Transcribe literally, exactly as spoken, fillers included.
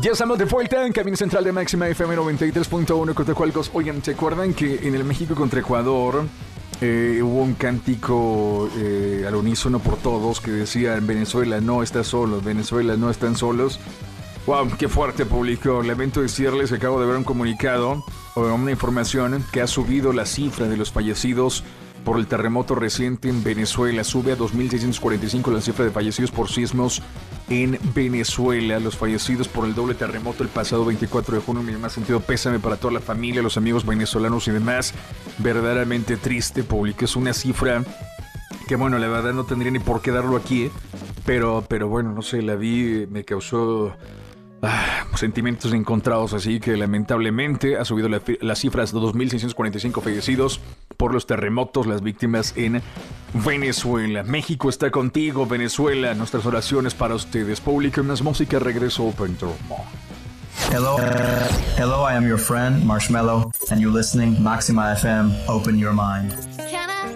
Ya estamos de vuelta en Camino Central de Máxima F M noventa y tres punto uno, Cotacualcos. Oigan, ¿se acuerdan que en el México contra Ecuador eh, hubo un cántico eh, al unísono por todos que decía: Venezuela no está solo, Venezuela no están solos? ¡Wow! ¡Qué fuerte, público! Lamento decirles que acabo de ver un comunicado o una información que ha subido la cifra de los fallecidos por el terremoto reciente en Venezuela. Sube a dos mil seiscientos cuarenta y cinco la cifra de fallecidos por sismos en Venezuela. Los fallecidos por el doble terremoto el pasado veinticuatro de junio. Mi más sentido pésame para toda la familia, los amigos venezolanos y demás. Verdaderamente triste, público. Es una cifra que, bueno, la verdad no tendría ni por qué darlo aquí, ¿eh? pero, pero bueno, no sé, la vi, me causó Ah, sentimientos encontrados, así que lamentablemente ha subido la, las cifras de dos mil seiscientos cuarenta y cinco fallecidos por los terremotos, las víctimas en Venezuela. México está contigo, Venezuela. Nuestras oraciones para ustedes. Público, más música, regreso Open Door. Hello, uh, hello, I am your friend Marshmello, and you're listening Maxima F M. Open your mind.